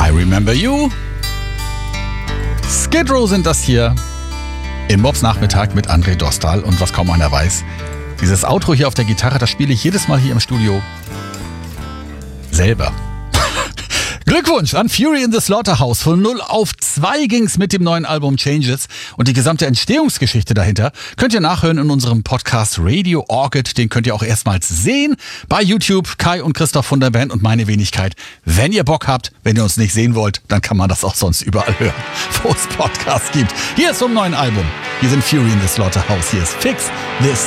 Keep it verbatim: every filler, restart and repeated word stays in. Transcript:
I Remember You. Skid Row sind das hier im Bobs Nachmittag mit André Dostal. Und was kaum einer weiß, dieses Outro hier auf der Gitarre, das spiele ich jedes Mal hier im Studio selber. Glückwunsch an Fury in the Slaughterhouse. Von null auf zwei ging's mit dem neuen Album Changes. Und die gesamte Entstehungsgeschichte dahinter könnt ihr nachhören in unserem Podcast Radio Orchid. Den könnt ihr auch erstmals sehen bei YouTube. Kai und Christoph von der Band und meine Wenigkeit. Wenn ihr Bock habt, wenn ihr uns nicht sehen wollt, dann kann man das auch sonst überall hören, wo es Podcasts gibt. Hier ist vom neuen Album. Hier sind Fury in the Slaughterhouse. Hier ist Fix This